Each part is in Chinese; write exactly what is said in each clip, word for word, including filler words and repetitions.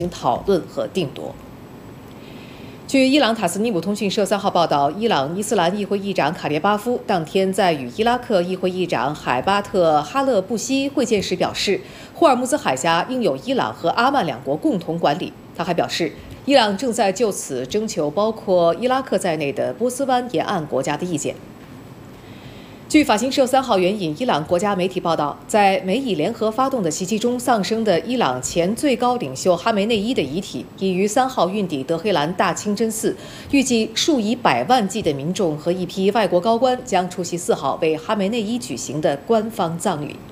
讨论和定夺。据伊朗塔斯尼姆通讯社三号报道，伊朗伊斯兰议会议长卡列巴夫当天在与伊拉克议会议长海巴特哈勒布西会见时表示，霍尔木兹海峡应由伊朗和阿曼两国共同管理。他还表示，伊朗正在就此征求包括伊拉克在内的波斯湾沿岸国家的意见。据法新社三号援引伊朗国家媒体报道，在美以联合发动的袭击中丧生的伊朗前最高领袖哈梅内伊的遗体已于三号运抵德黑兰大清真寺，预计数以百万计的民众和一批外国高官将出席四号为哈梅内伊举行的官方葬礼。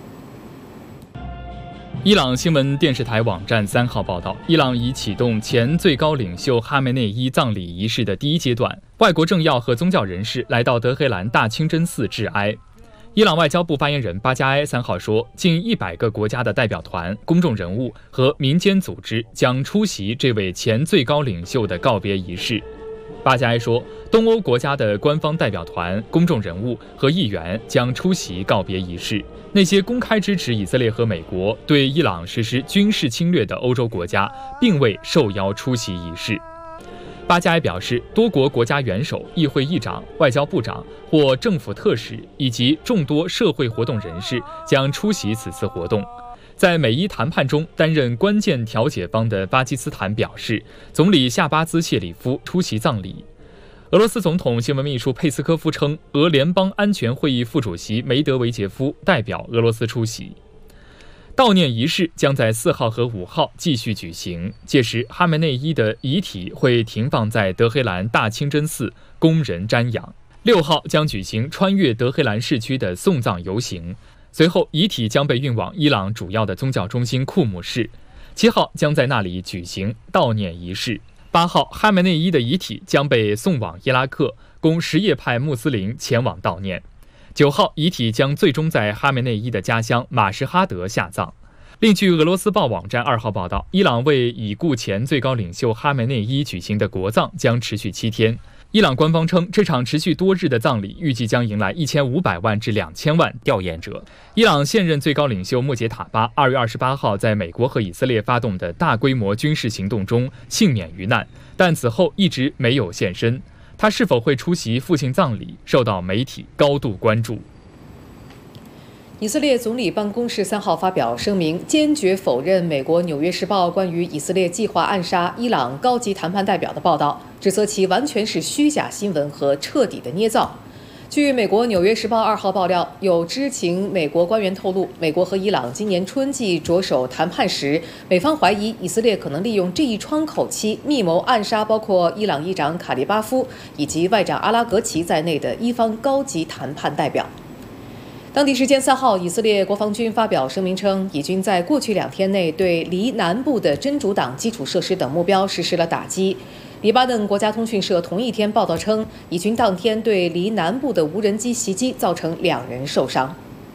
伊朗新闻电视台网站三号报道，伊朗已启动前最高领袖哈梅内伊葬礼仪式的第一阶段，外国政要和宗教人士来到德黑兰大清真寺致哀。伊朗外交部发言人巴加埃三号说，近一百个国家的代表团、公众人物和民间组织将出席这位前最高领袖的告别仪式。巴加埃说，东欧国家的官方代表团、公众人物和议员将出席告别仪式。那些公开支持以色列和美国对伊朗实施军事侵略的欧洲国家，并未受邀出席仪式。巴加埃表示，多国国家元首、议会议长、外交部长或政府特使以及众多社会活动人士将出席此次活动。在美伊谈判中担任关键调解方的巴基斯坦表示，总理夏巴兹谢里夫出席葬礼。俄罗斯总统新闻秘书佩斯科夫称，俄联邦安全会议副主席梅德韦杰夫代表俄罗斯出席。悼念仪式将在四号和五号继续举行，届时哈梅内伊的遗体会停放在德黑兰大清真寺，供人瞻仰。六号将举行穿越德黑兰市区的送葬游行，随后遗体将被运往伊朗主要的宗教中心库姆市，七号将在那里举行悼念仪式。八号，哈梅内伊的遗体将被送往伊拉克，供什叶派穆斯林前往悼念。九号，遗体将最终在哈梅内伊的家乡马什哈德下葬。另据俄罗斯报网站二号报道，伊朗为已故前最高领袖哈梅内伊举行的国葬将持续七天。伊朗官方称，这场持续多日的葬礼预计将迎来一千五百万至两千万吊唁者。伊朗现任最高领袖穆杰塔巴二月二十八号在美国和以色列发动的大规模军事行动中幸免于难，但此后一直没有现身。他是否会出席父亲葬礼，受到媒体高度关注。 以色列总理办公室三号发表声明，坚决否认美国《纽约时报》关于以色列计划暗杀伊朗高级谈判代表的报道，指责其完全是虚假新闻和彻底的捏造。据美国《纽约时报》二号爆料，有知情美国官员透露，美国和伊朗今年春季着手谈判时，美方怀疑以色列可能利用这一窗口期密谋暗杀包括伊朗议长卡利巴夫以及外长阿拉格齐在内的伊方高级谈判代表。当地时间三号，以色列国防军发表声明称，以军在过去两天内对黎南部的真主党基础设施等目标实施了打击。黎巴嫩国家通讯社同一天报道称，以军当天对黎南部的无人机袭击，造成两人受伤。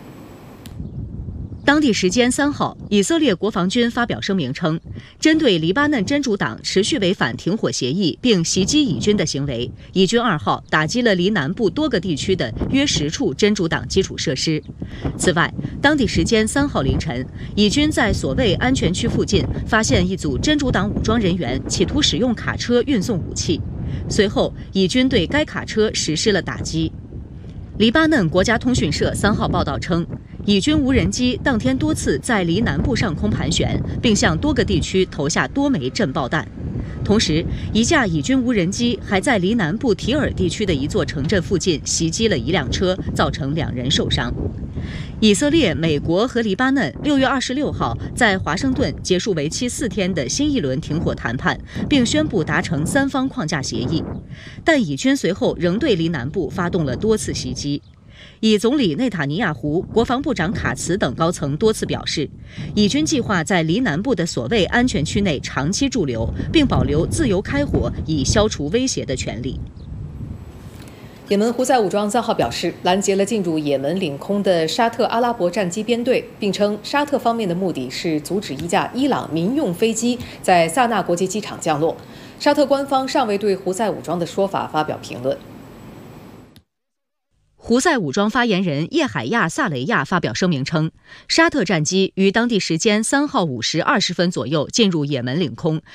当地时间三号，以色列国防军发表声明称，针对黎巴嫩真主党持续违反停火协议并袭击以军的行为，以军二号打击了黎南部多个地区的约十处真主党基础设施。此外，当地时间三号凌晨，以军在所谓安全区附近发现一组真主党武装人员企图使用卡车运送武器，随后以军对该卡车实施了打击。黎巴嫩国家通讯社三号报道称，以军无人机当天多次在黎南部上空盘旋，并向多个地区投下多枚震爆弹。同时，一架以军无人机还在黎南部提尔地区的一座城镇附近袭击了一辆车，造成两人受伤。以色列、美国和黎巴嫩六月二十六号在华盛顿结束为期四天的新一轮停火谈判，并宣布达成三方框架协议。但以军随后仍对黎南部发动了多次袭击。以总理内塔尼亚胡、国防部长卡茨等高层多次表示，以军计划在黎南部的所谓安全区内长期驻留，并保留自由开火以消除威胁的权利。 也门胡塞武装三号表示，拦截了进入也门领空的沙特阿拉伯战机编队，并称沙特方面的目的是阻止一架伊朗民用飞机在萨那国际机场降落。沙特官方尚未对胡塞武装的说法发表评论。 胡塞武装发言人叶海亚·萨雷亚发表声明称，沙特战机于当地时间三号五时二十分左右进入也门领空，